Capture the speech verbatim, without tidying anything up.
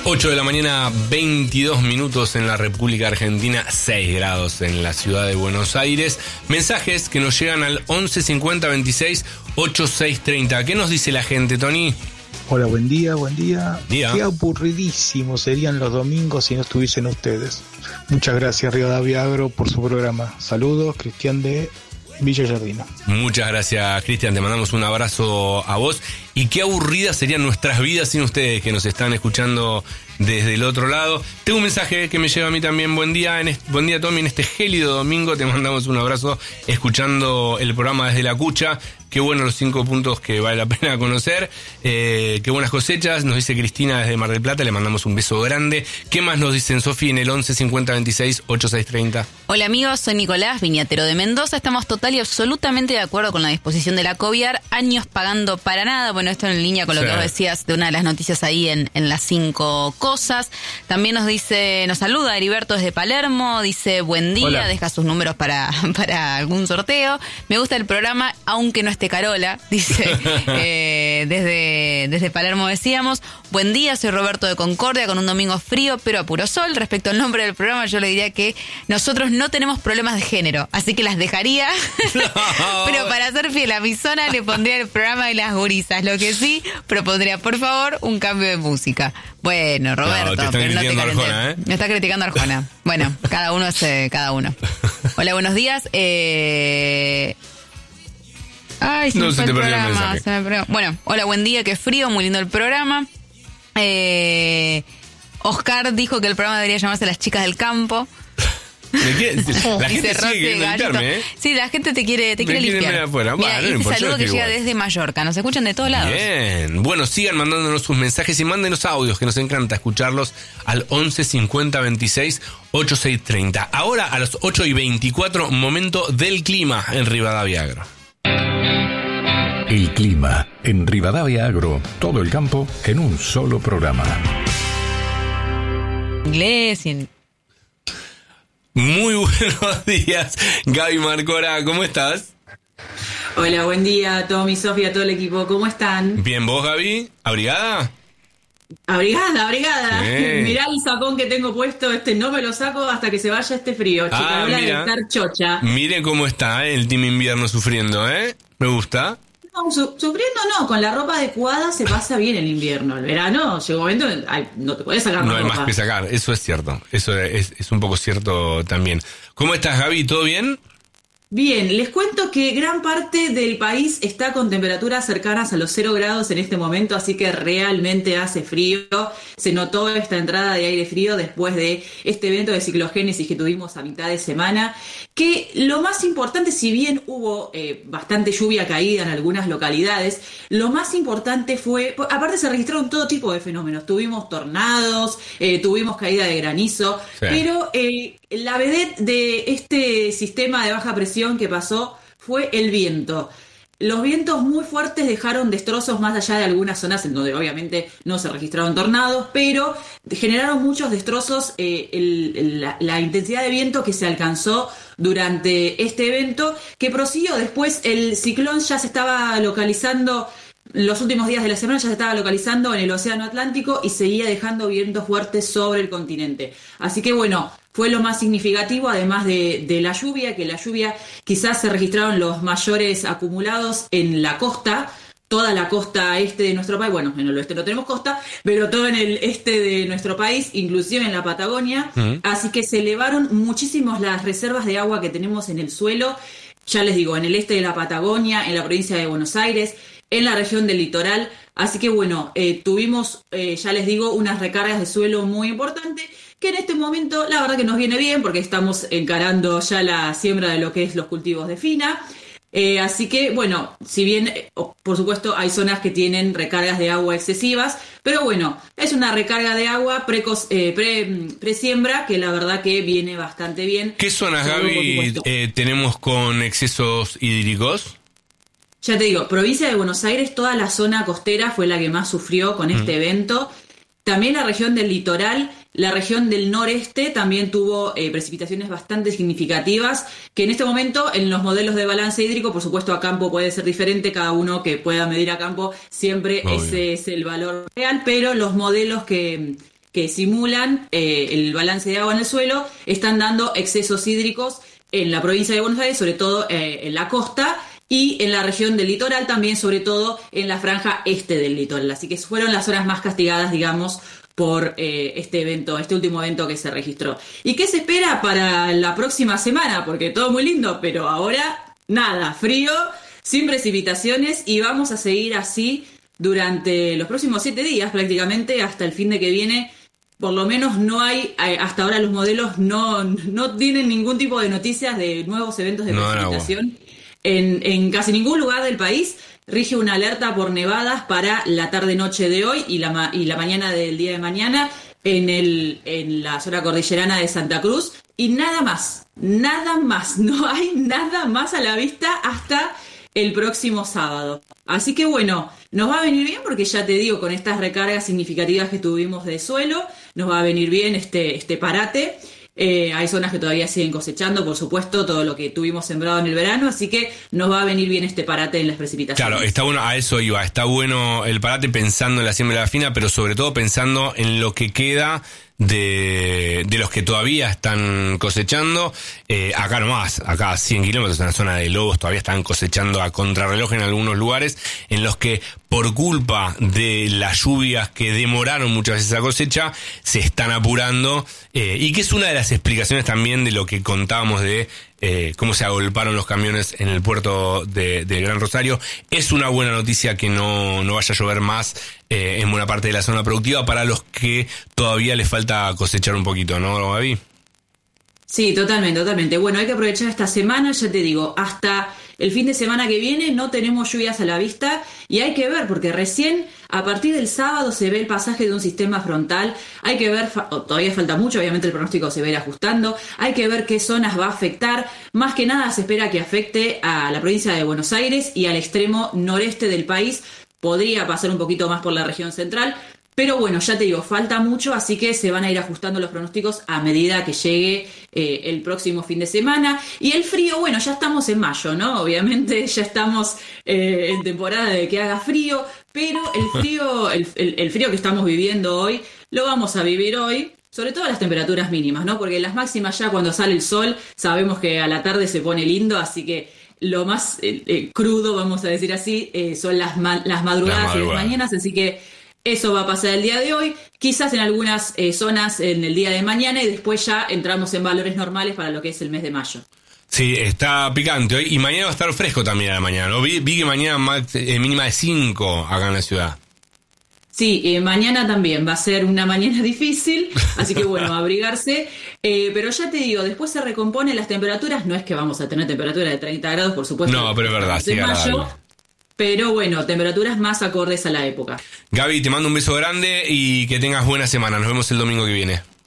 ocho de la mañana, veintidós minutos en la República Argentina, seis grados en la ciudad de Buenos Aires. Mensajes que nos llegan al once cincuenta veintiséis ochenta y seis treinta. ¿Qué nos dice la gente, Tony? Hola, buen día, buen día. día. Qué aburridísimos serían los domingos si no estuviesen ustedes. Muchas gracias, Rivadavia Agro, por su programa. Saludos, Cristian de Villa Yardino. Muchas gracias, Cristian, te mandamos un abrazo a vos. Y qué aburridas serían nuestras vidas sin ustedes que nos están escuchando desde el otro lado. Tengo un mensaje que me llega a mí también. Buen día, en este, buen día, Tommy, en este gélido domingo te mandamos un abrazo escuchando el programa desde la Cucha. Qué bueno los cinco puntos que vale la pena conocer. Eh, qué buenas cosechas, nos dice Cristina desde Mar del Plata, le mandamos un beso grande. ¿Qué más nos dicen, Sofi, en el once cincuenta veintiséis ochenta y seis treinta? Hola amigos, soy Nicolás, viñatero de Mendoza. Estamos total y absolutamente de acuerdo con la disposición de la Coviar. Años pagando para nada. Bueno, esto en línea con lo sí. que vos decías de una de las noticias ahí en, en las cinco cosas. También nos dice, nos saluda Heriberto desde Palermo, dice buen día, Hola. Deja sus números para, para algún sorteo. Me gusta el programa, aunque no esté Carola, dice eh, desde, desde Palermo decíamos. Buen día, soy Roberto de Concordia con un domingo frío pero a puro sol. Respecto al nombre del programa, yo le diría que nosotros no tenemos problemas de género, así que las dejaría. Pero para ser fiel a mi zona le pondría el programa de las gurisas. Lo que sí, propondría por favor un cambio de música. Bueno, Roberto, no, te pero no te Arjona, ¿eh? Me está criticando Arjona. Bueno, cada uno es eh, cada uno. Hola, buenos días. Eh... Ay, se no me se fue te el perdió el programa. mensaje. Se me perdió. Bueno, hola, buen día, qué frío, muy lindo el programa. Eh, Oscar dijo que el programa debería llamarse Las Chicas del Campo. ¿Qué? La gente Dice sigue queriendo limpiarme, ¿eh? Sí, la gente te quiere, te Me quiere limpiar. ver afuera. Mira, Bueno, no este importa, saludo que yo llega igual. desde Mallorca. Nos escuchan de todos lados. Bien. Bueno, sigan mandándonos sus mensajes y mándenos audios, que nos encanta escucharlos al once cincuenta veintiséis ochenta y seis treinta. Ahora, a las ocho y veinticuatro, momento del clima en Rivadavia Agro. El clima en Rivadavia Agro, todo el campo en un solo programa. Inglés y en... Muy buenos días, Gaby Marcora, ¿cómo estás? Hola, buen día, Tommy, Sofía, todo el equipo, ¿cómo están? Bien, ¿vos, Gaby? ¿Abrigada? Abrigada, abrigada. Sí. Mirá el sacón que tengo puesto, este no me lo saco hasta que se vaya este frío. Ah, Chicarola de mira. estar chocha. Miren cómo está, ¿eh? El team invierno sufriendo, ¿eh? Me gusta. No, su- sufriendo no, con la ropa adecuada se pasa bien el invierno. El verano llega un momento, ay, no te puedes sacar No más hay ropa. más que sacar, eso es cierto. Eso es, es un poco cierto también. ¿Cómo estás, Gaby? ¿Todo bien? Bien, les cuento que gran parte del país está con temperaturas cercanas a los cero grados en este momento, así que realmente hace frío. Se notó esta entrada de aire frío después de este evento de ciclogénesis que tuvimos a mitad de semana, que lo más importante, si bien hubo eh, bastante lluvia caída en algunas localidades, lo más importante fue, aparte se registraron todo tipo de fenómenos, tuvimos tornados, eh, tuvimos caída de granizo, Sí. pero eh, la vedette de este sistema de baja presión que pasó fue el viento. Los vientos muy fuertes dejaron destrozos más allá de algunas zonas en donde obviamente no se registraron tornados, pero generaron muchos destrozos. Eh, el- el- la, la intensidad de viento que se alcanzó durante este evento, que prosiguió después, el ciclón ya se estaba localizando. Los últimos días de la semana ya se estaba localizando en el Océano Atlántico y seguía dejando vientos fuertes sobre el continente. Así que bueno, fue lo más significativo, además de, de la lluvia, que la lluvia quizás se registraron los mayores acumulados en la costa, toda la costa este de nuestro país. Bueno, en el oeste no tenemos costa, pero todo en el este de nuestro país, inclusive en la Patagonia. Mm. Así que se elevaron muchísimos las reservas de agua que tenemos en el suelo. Ya les digo, en el este de la Patagonia, en la provincia de Buenos Aires, en la región del litoral. Así que bueno, eh, tuvimos, eh, ya les digo, unas recargas de suelo muy importantes, que en este momento la verdad que nos viene bien porque estamos encarando ya la siembra de lo que es los cultivos de fina. Eh, así que bueno, si bien eh, por supuesto hay zonas que tienen recargas de agua excesivas, pero bueno, es una recarga de agua precos, eh, pre, pre-siembra que la verdad que viene bastante bien. ¿Qué zonas, Salvo, por Gaby, supuesto, eh, tenemos con excesos hídricos? ya te digo, provincia de Buenos Aires, toda la zona costera fue la que más sufrió con este evento. También la región del litoral, la región del noreste también tuvo eh, precipitaciones bastante significativas, que en este momento en los modelos de balance hídrico, por supuesto a campo puede ser diferente, cada uno que pueda medir a campo, siempre Obvio. ese es el valor real, pero los modelos que, que simulan eh, el balance de agua en el suelo, están dando excesos hídricos en la provincia de Buenos Aires, sobre todo eh, en la costa, y en la región del litoral también, sobre todo en la franja este del litoral. Así que fueron las zonas más castigadas, digamos, por eh, este evento, este último evento que se registró. ¿Y qué se espera para la próxima semana? Porque todo muy lindo, pero ahora nada, frío, sin precipitaciones, y vamos a seguir así durante los próximos siete días prácticamente, hasta el fin de que viene. Por lo menos no hay, hasta ahora los modelos no, no tienen ningún tipo de noticias de nuevos eventos de no, precipitación. No, en, en casi ningún lugar del país rige una alerta por nevadas para la tarde-noche de hoy y la, y la mañana del día de mañana en, el, en la zona cordillerana de Santa Cruz. Y nada más, nada más, no hay nada más a la vista hasta el próximo sábado. Así que bueno, nos va a venir bien porque ya te digo, con estas recargas significativas que tuvimos de suelo, nos va a venir bien este, este parate. Eh, hay zonas que todavía siguen cosechando, por supuesto, todo lo que tuvimos sembrado en el verano, así que nos va a venir bien este parate en las precipitaciones. Claro, está bueno, a eso iba, está bueno el parate pensando en la siembra de la fina, pero sobre todo pensando en lo que queda de, de los que todavía están cosechando. Eh, acá nomás, acá a cien kilómetros en la zona de Lobos todavía están cosechando a contrarreloj en algunos lugares, en los que por culpa de las lluvias que demoraron muchas veces la cosecha, se están apurando, eh, y que es una de las explicaciones también de lo que contábamos de eh, cómo se agolparon los camiones en el puerto de, de Gran Rosario. Es una buena noticia que no, no vaya a llover más eh, en buena parte de la zona productiva para los que todavía les falta cosechar un poquito, ¿no, Gaby? Sí, totalmente, totalmente. Bueno, hay que aprovechar esta semana, ya te digo, hasta el fin de semana que viene no tenemos lluvias a la vista y hay que ver, porque recién a partir del sábado se ve el pasaje de un sistema frontal, hay que ver, todavía falta mucho, obviamente el pronóstico se va a ir ajustando, hay que ver qué zonas va a afectar, más que nada se espera que afecte a la provincia de Buenos Aires y al extremo noreste del país, podría pasar un poquito más por la región central. Pero bueno, ya te digo, falta mucho, así que se van a ir ajustando los pronósticos a medida que llegue eh, el próximo fin de semana. Y el frío, bueno, ya estamos en mayo, ¿no? Obviamente ya estamos eh, en temporada de que haga frío, pero el frío, el, el, el frío que estamos viviendo hoy, lo vamos a vivir hoy, sobre todo las temperaturas mínimas, ¿no? Porque las máximas ya cuando sale el sol, sabemos que a la tarde se pone lindo, así que lo más eh, eh, crudo, vamos a decir así, eh, son las, ma- las madrugadas y las mañanas, así que eso va a pasar el día de hoy, quizás en algunas eh, zonas en el día de mañana, y después ya entramos en valores normales para lo que es el mes de mayo. Sí, está picante hoy y mañana va a estar fresco también a la mañana, ¿no? Vi, vi que mañana más, eh, mínima de cinco acá en la ciudad. Sí, eh, mañana también va a ser una mañana difícil, así que bueno, abrigarse. Eh, pero ya te digo, después se recomponen las temperaturas, no es que vamos a tener temperatura de treinta grados, por supuesto. No, pero es verdad, sí, mayo. Pero bueno, temperaturas más acordes a la época. Gaby, te mando un beso grande y que tengas buena semana. Nos vemos el domingo que viene.